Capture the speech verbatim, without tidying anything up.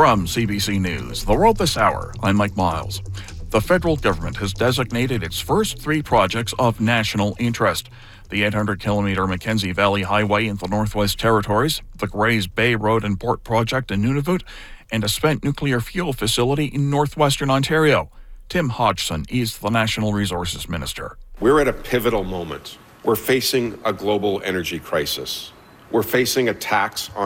From C B C News, The World This Hour, I'm Mike Miles. The federal government has designated its first three projects of national interest. The eight hundred kilometre Mackenzie Valley Highway in the Northwest Territories, the Grays Bay Road and Port Project in Nunavut, and a spent nuclear fuel facility in northwestern Ontario. Tim Hodgson is the National Resources Minister. We're at a pivotal moment. We're facing a global energy crisis. We're facing a tax on